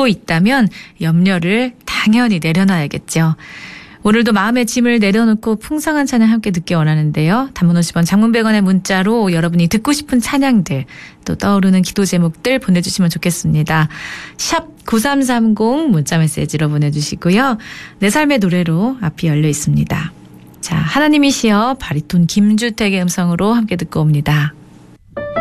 잊고 있다면 염려를 당연히 내려놔야겠죠. 오늘도 마음의 짐을 내려놓고 풍성한 찬양 함께 듣기 원하는데요. 단문 50원, 장문 100원의 문자로 여러분이 듣고 싶은 찬양들, 또 떠오르는 기도 제목들 보내주시면 좋겠습니다. 샵 9330 문자 메시지로 보내주시고요. 내 삶의 노래로 앞이 열려 있습니다. 자, 하나님이시여 바리톤 김주택의 음성으로 함께 듣고 옵니다.